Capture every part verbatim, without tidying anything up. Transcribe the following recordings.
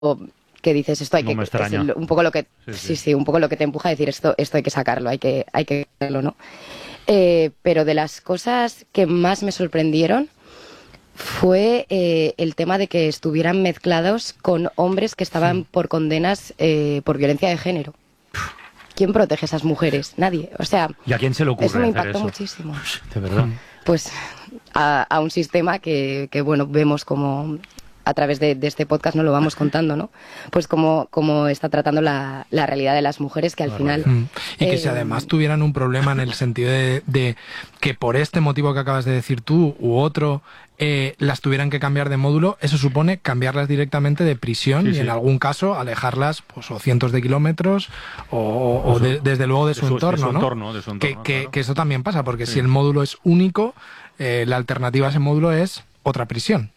que dices esto hay no que me extraña. es un poco lo que sí, sí, sí sí un poco lo que te empuja a decir esto esto hay que sacarlo, hay que hay que hacerlo, ¿no? Eh, pero de las cosas que más me sorprendieron fue eh, el tema de que estuvieran mezclados con hombres que estaban sí. por condenas eh, por violencia de género. ¿Quién protege a esas mujeres? Nadie. O sea, ¿y a quién se le ocurre eso me hacer impactó eso? muchísimo. De verdad. Pues a, a un sistema que, que bueno, vemos como a través de, de este podcast no lo vamos contando, ¿no? Pues como, como está tratando la, la realidad de las mujeres, que al final... Mm. Y que eh, si además tuvieran un problema en el sentido de, de que por este motivo que acabas de decir tú u otro, eh, las tuvieran que cambiar de módulo, eso supone cambiarlas directamente de prisión sí, y sí. en algún caso alejarlas pues o cientos de kilómetros o, o de, desde luego de su, de su entorno, de su entorno, ¿no? De su entorno, que, claro. que, que eso también pasa, porque sí. si el módulo es único, eh, la alternativa a ese módulo es otra prisión.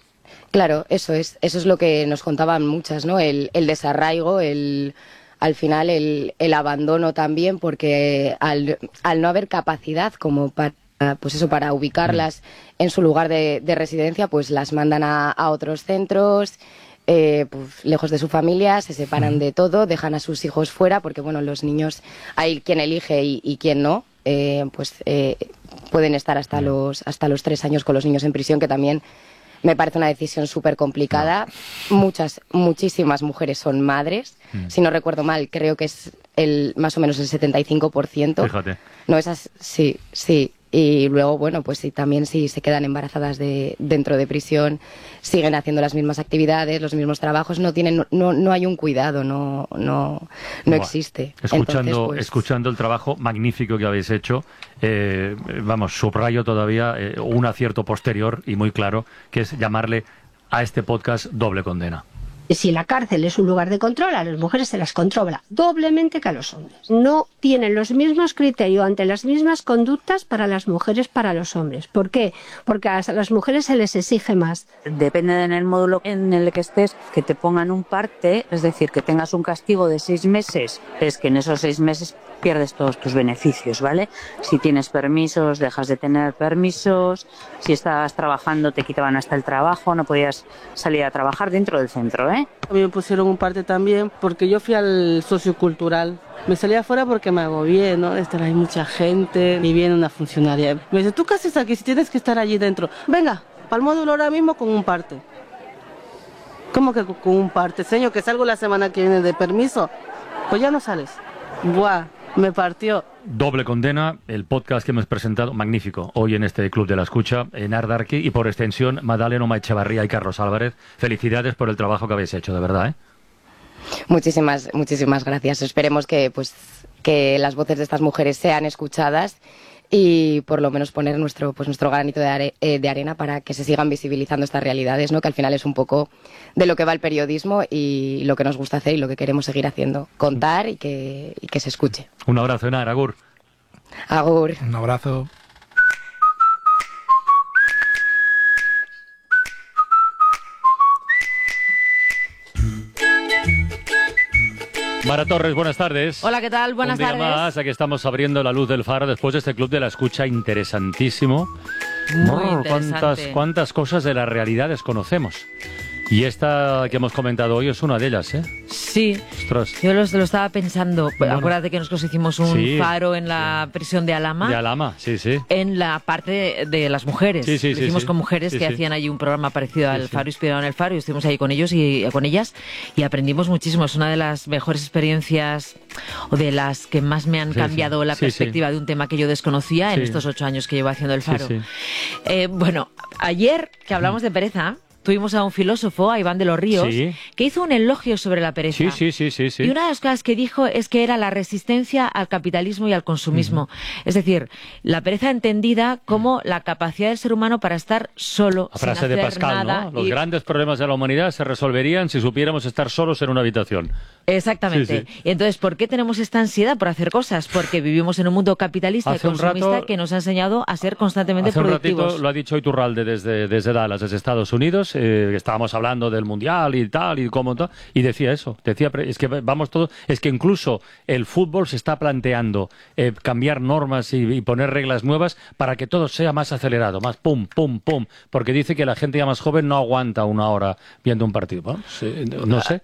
Claro, eso es, eso es lo que nos contaban muchas, ¿no? El, el desarraigo, el, al final el, el abandono también, porque al, al no haber capacidad como para, pues eso, para ubicarlas mm. en su lugar de, de residencia, pues las mandan a, a otros centros, eh, pues, lejos de su familia, se separan mm. de todo, dejan a sus hijos fuera, porque bueno, los niños, hay quien elige y, y quien no, eh, pues eh, pueden estar hasta mm. los, hasta los tres años con los niños en prisión, que también me parece una decisión súper complicada. No. Muchas, muchísimas mujeres son madres. Mm. Si no recuerdo mal, creo que es el más o menos el setenta y cinco por ciento. Fíjate. No, esas, sí, sí. Y luego, bueno, pues sí, también si se quedan embarazadas de, dentro de prisión, siguen haciendo las mismas actividades, los mismos trabajos, no tienen, no, no hay un cuidado, no, no, no existe. Escuchando, Entonces, pues... escuchando el trabajo magnífico que habéis hecho, eh, vamos, subrayo todavía eh, un acierto posterior y muy claro, que es llamarle a este podcast Doble Condena. Si la cárcel es un lugar de control, a las mujeres se las controla doblemente que a los hombres. No tienen los mismos criterios ante las mismas conductas para las mujeres para los hombres. ¿Por qué? Porque a las mujeres se les exige más. Depende del módulo en el que estés, que te pongan un parte, es decir, que tengas un castigo de seis meses, es que en esos seis meses pierdes todos tus beneficios, ¿vale? Si tienes permisos, dejas de tener permisos, si estabas trabajando te quitaban hasta el trabajo, no podías salir a trabajar dentro del centro, ¿eh? A mí me pusieron un parte también porque yo fui al sociocultural. Me salí afuera porque me agobié, ¿no? Estar ahí mucha gente, y viene una funcionaria. Me dice, ¿tú qué haces aquí si tienes que estar allí dentro? Venga, para el módulo ahora mismo con un parte. ¿Cómo que con un parte? Señor, que salgo la semana que viene de permiso. Pues ya no sales. Buah, me partió. Doble Condena, el podcast que hemos presentado, magnífico, hoy en este Club de la Escucha, en Ardarqui y por extensión, Madaleno Maechevarría y Carlos Álvarez. Felicidades por el trabajo que habéis hecho, de verdad, ¿eh? Muchísimas, muchísimas gracias. Esperemos que, pues, que las voces de estas mujeres sean escuchadas y por lo menos poner nuestro, pues, nuestro granito de, are, eh, de arena para que se sigan visibilizando estas realidades, ¿no? Que al final es un poco de lo que va el periodismo y lo que nos gusta hacer y lo que queremos seguir haciendo, contar y que, y que se escuche. Un abrazo, Enar, agur. Agur. Un abrazo. Mara Torres, buenas tardes. Hola, ¿qué tal? Buenas Un día tardes. más, aquí estamos abriendo la luz del faro después de este Club de la Escucha interesantísimo. Muy oh, interesante. ¿Cuántas, cuántas cosas de la realidad desconocemos? Y esta que hemos comentado hoy es una de ellas, ¿eh? Sí, Ostras. yo lo, lo estaba pensando. Bueno. Acuérdate que nosotros hicimos un Sí. faro en la prisión de Alhama. De Alhama, sí, sí. En la parte de las mujeres. Sí, sí, Lo sí, hicimos sí. con mujeres Sí, que sí. hacían allí un programa parecido al Sí, sí. faro, inspirado en el faro, y estuvimos ahí con ellos y con ellas y aprendimos muchísimo. Es una de las mejores experiencias o de las que más me han Sí, cambiado sí. la Sí, perspectiva sí. de un tema que yo desconocía en Sí. estos ocho años que llevo haciendo el Sí, faro. sí. Eh, bueno, ayer que hablamos de pereza, tuvimos a un filósofo, a Iván de los Ríos, Sí. que hizo un elogio sobre la pereza. Sí, sí, sí, sí, sí. Y una de las cosas que dijo es que era la resistencia al capitalismo y al consumismo. Uh-huh. Es decir, la pereza entendida como la capacidad del ser humano para estar solo, La sin frase hacer de Pascal, nada. ¿no? Los y... grandes problemas de la humanidad se resolverían si supiéramos estar solos en una habitación. Exactamente. Sí, sí. Y entonces, ¿por qué tenemos esta ansiedad por hacer cosas? Porque vivimos en un mundo capitalista Hace y un consumista rato- que nos ha enseñado a ser constantemente Hace un productivos. ratito lo ha dicho Iturralde desde, desde Dallas, desde Estados Unidos. eh, estábamos hablando del Mundial y tal, y cómo tal, y decía eso, decía, es que vamos todo, es que incluso el fútbol se está planteando eh, cambiar normas y, y poner reglas nuevas para que todo sea más acelerado, más pum, pum, pum, porque dice que la gente ya más joven no aguanta una hora viendo un partido. Bueno, sí, no sé.